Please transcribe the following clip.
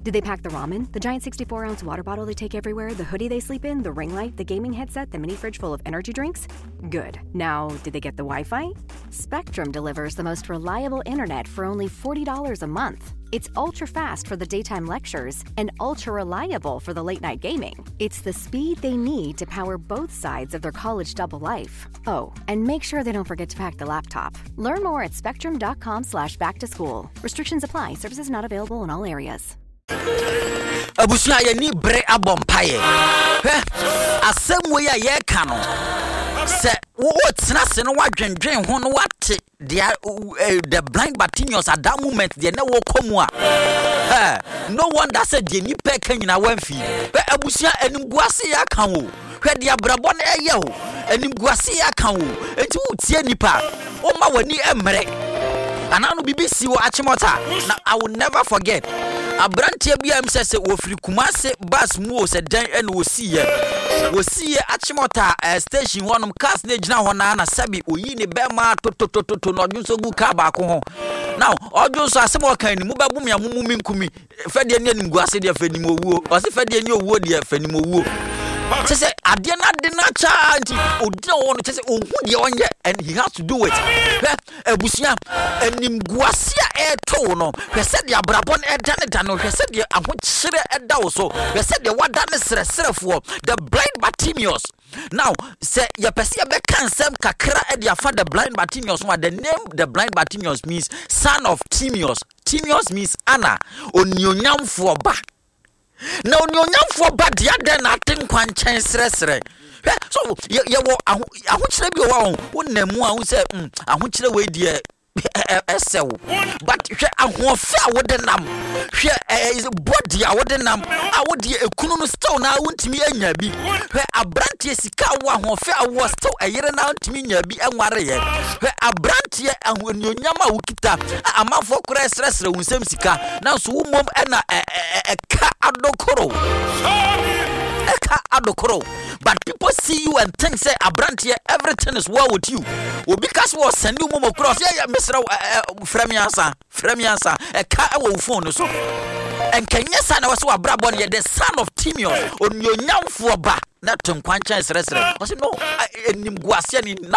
Did they pack the ramen, the giant 64-ounce water bottle they take everywhere, the hoodie they sleep in, the ring light, the gaming headset, the mini fridge full of energy drinks? Good. Now, did they get the Wi-Fi? Spectrum delivers the most reliable internet for only $40 a month. It's ultra-fast for the daytime lectures and ultra-reliable for the late-night gaming. It's the speed they need to power both sides of their college double life. Oh, and make sure they don't forget to pack the laptop. Learn more at spectrum.com/back-to-school. Restrictions apply. Services not available in all areas. Abusia ye ni bre abompaye. Asem we ya ye ka no. Se wo tena se no wadwendwen ho no wate the blind Bartimaeus at that moment they na wo komu a. No wonder said the ni pe kan nyina wanfi. Be abusia animguase ya kan wo. Hwe dia brabo na eye ho. Animguase ya kan wo. Enti wo tie nipa. O ma wani emre. Ananu BBC wo achimota. Now I will never forget. Abrantie bia msese wo firi Kumase bus mu o se dan ene wo siye achimota station honum cars na gina ho na sabi oyi ne be ma to no dwunso gu ka ba ko ho now odwunso asem o kan ni mu babu me amumu minkumi fede ne nimgu ase de fani mo wuo o se fede ne owuo de fani mo wuo say ade na charge odi on say ohu de onye and he has to do it abusia animguase a eto no hwe se de abrabon edane no hwe se de ahokyere eda wo so hwe se de wada ne sereserefo the blind Bartimaeus. Now say your person be cansem kakra e de afa the blind Bartimaeus. What the name the blind Bartimaeus means son of Timaeus. Timaeus means Anna onionyamfo ba. Na onionyamfo ba dia den aten kwanchan seresere. So ye wo ahokyere bi wo namu a wo say ahokyere we die esew but hwe ahofe a wo de nam hwe body a wo de nam a wo de ekunu no still na wontimi anya bi hwe abrantie sika wo ahofe a wo still ayere na wontimi nya bi enware ye hwe abrantie ahonyonyam a wo kita amafo kora esresre wo nsem sika na so wo mom na eka adokoro but people see you and think say abrantie everything is well with you because we send you mom cross yeah Mr. Fremiansa eka e wo phone so and kenyesa na was abrabon ye the son of Timaeus onyonyamfo ba na tonkwanchan seresere was no enim guase ni na